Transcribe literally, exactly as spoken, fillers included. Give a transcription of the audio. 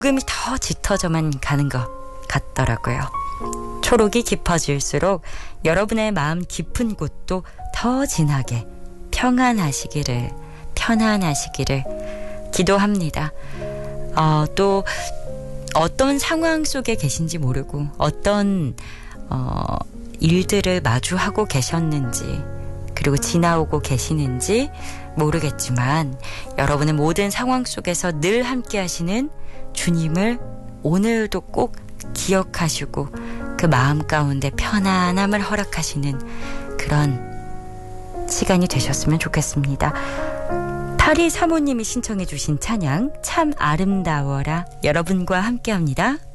조금이 더 짙어져만 가는 것 같더라고요. 초록이 깊어질수록 여러분의 마음 깊은 곳도 더 진하게 평안하시기를, 편안하시기를 기도합니다. 어, 또 어떤 상황 속에 계신지 모르고 어떤 어, 일들을 마주하고 계셨는지, 그리고 지나오고 계시는지 모르겠지만 여러분의 모든 상황 속에서 늘 함께 하시는 주님을 오늘도 꼭 기억하시고 그 마음 가운데 편안함을 허락하시는 그런 시간이 되셨으면 좋겠습니다. 팔이삼오님이 신청해 주신 찬양 참 아름다워라 여러분과 함께합니다.